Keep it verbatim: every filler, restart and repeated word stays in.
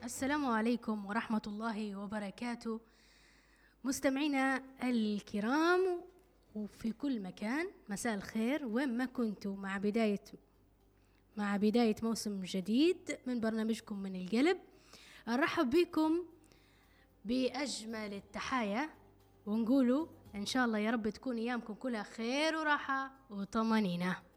السلام عليكم ورحمة الله وبركاته مستمعينا الكرام وفي كل مكان، مساء الخير وين ما كنتوا، مع بداية مع بداية موسم جديد من برنامجكم من القلب. أرحب بكم بأجمل التحايا ونقولوا إن شاء الله يا رب تكون أيامكم كلها خير وراحة وطمأنينة.